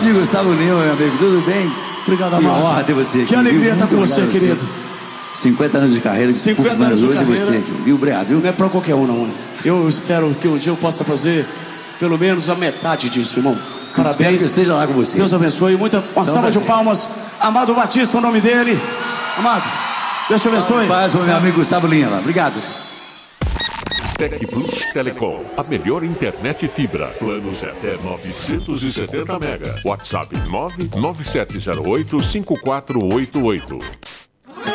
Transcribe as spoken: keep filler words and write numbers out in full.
Grande Gustavo Lima, meu amigo, tudo bem? Obrigado, que Amado. honra ter você aqui. Que alegria estar com você, obrigado querido. Você. cinquenta anos de carreira, cinquenta anos de hoje carreira. você aqui, viu, obrigado, viu? Não é pra qualquer um, não. Né? Eu espero que um dia eu possa fazer pelo menos a metade disso, irmão. Parabéns. Espero que eu esteja lá com você. Deus abençoe. Muita, uma Então, salva de prazer. palmas. Amado Batista, o nome dele. Amado, Deus te abençoe. Paz para o meu amigo Gustavo Lima. Obrigado. Tec Plus Telecom, a melhor internet fibra. Planos até novecentos e setenta mega. WhatsApp nove nove sete zero oito cinco quatro oito oito.